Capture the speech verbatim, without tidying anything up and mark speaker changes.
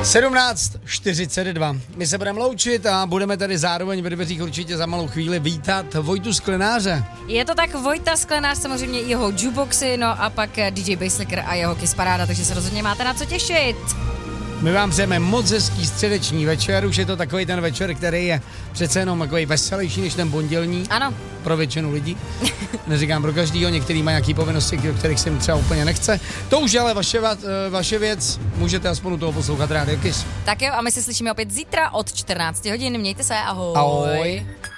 Speaker 1: sedmnáct čtyřicet dva. My se budeme loučit a budeme tady zároveň ve dveřích určitě za malou chvíli vítat Vojtu Sklenáře.
Speaker 2: Je to tak, Vojta Sklenář, samozřejmě i jeho jukeboxy, no a pak D J Basslicker a jeho Kiss Paráda, takže se rozhodně máte na co těšit.
Speaker 1: My vám přejeme moc hezký středeční večer, už je to takový ten večer, který je přece jenom takový veselější než ten pondělní.
Speaker 2: Ano.
Speaker 1: Pro většinu lidí. Neříkám pro každýho, některý mají nějaký povinnosti, kterých se jim třeba úplně nechce. To už ale vaše, vaše věc, můžete aspoň u toho poslouchat Rádio Kiss.
Speaker 2: Tak jo, a my se slyšíme opět zítra od čtrnáct hodin, mějte se, ahoj.
Speaker 1: Ahoj.